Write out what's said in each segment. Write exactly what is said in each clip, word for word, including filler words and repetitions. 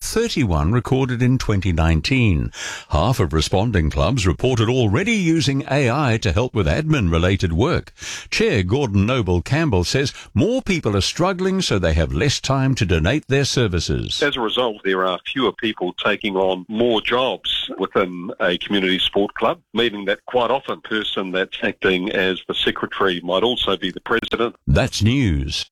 thirty-one recorded in twenty nineteen. Half of responding clubs reported already using A I to help with admin-related work. Chair Gordon Noble Campbell says more people are struggling, so they have less time to donate their services. As a result, there are fewer people taking on more jobs within a community sport club, meaning that quite often a person that's acting as the secretary might also be the president. That's news.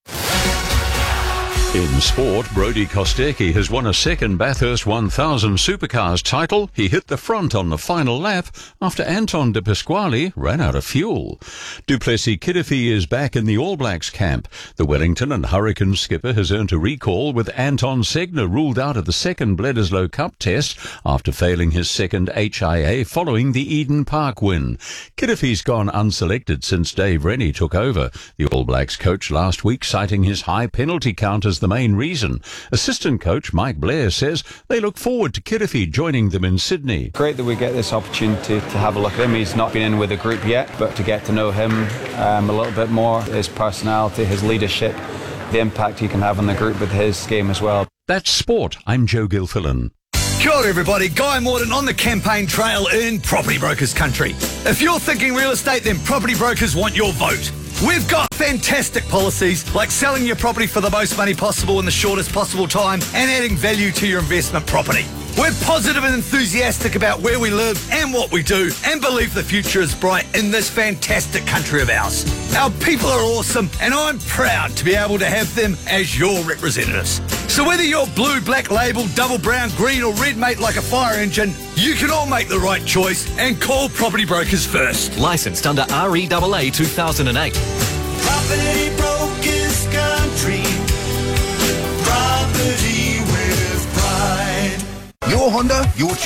In sport, Brodie Kostecki has won a second Bathurst one thousand Supercars title. He hit the front on the final lap after Anton De Pasquale ran out of fuel. Duplessis Kiddifi is back in the All Blacks camp. The Wellington and Hurricane skipper has earned a recall, with Anton Segner ruled out of the second Bledisloe Cup test after failing his second H I A following the Eden Park win. Kiddifi's gone unselected since Dave Rennie took over. The All Blacks coach last week citing his high penalty count as the main reason. Assistant coach Mike Blair says they look forward to Kiddifi joining them in Sydney. Great that we get this opportunity to have a look at him. He's not been in with the group yet, but to get to know him um, a little bit more, his personality, his leadership, the impact he can have on the group with his game as well. That's sport. I'm Joe Gilfillan. Kia ora everybody, Guy Morton on the campaign trail in Property Brokers country. If you're thinking real estate, then Property Brokers want your vote. We've got fantastic policies like selling your property for the most money possible in the shortest possible time and adding value to your investment property. We're positive and enthusiastic about where we live and what we do, and believe the future is bright in this fantastic country of ours. Our people are awesome, and I'm proud to be able to have them as your representatives. So whether you're blue, black label, double brown, green or red, mate, like a fire engine, you can all make the right choice and call Property Brokers first. Licensed under R E A A two thousand eight. Property Brokers country. Property with pride. Your Honda, your choice.